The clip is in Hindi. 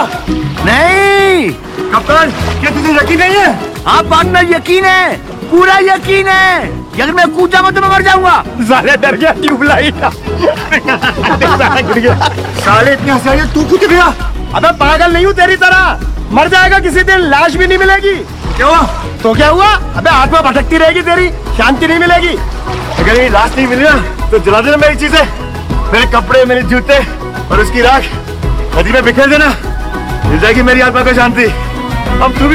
नहीं कप्तान, क्या तुझे यकीन नहीं है? हाँ पार्टनर, यकीन है, पूरा यकीन है। अगर मैं कूद जाऊंगा तो मैं मर जाऊंगा। साले डर गया, ट्यूबलाइट गिर गया। साले इतनी हंसी, तू कूद गया। अबे पागल नहीं हूँ तेरी तरह, मर जाएगा किसी दिन, लाश भी नहीं मिलेगी। क्यों? तो क्या हुआ? अबे आत्मा भटकती रहेगी तेरी, शांति नहीं मिलेगी। अगर ये लाश नहीं मिली ना तो जला देना मेरी चीजें, मेरे कपड़े, मेरे जूते और उसकी राख नदी में बिखेर देना, मिल जाएगी मेरी आत्मा को शांति। अब तू